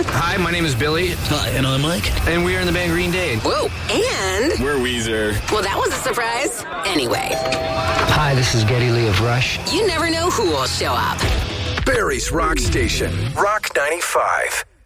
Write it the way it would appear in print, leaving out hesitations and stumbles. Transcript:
Hi, my name is Billy. Hi, and I'm Mike. And we are in the band Green Day. Whoa, and? We're Weezer. Well, that was a surprise. Anyway. Hi, this is Geddy Lee of Rush. You never know who will show up. Barry's Rock Station, Rock 95.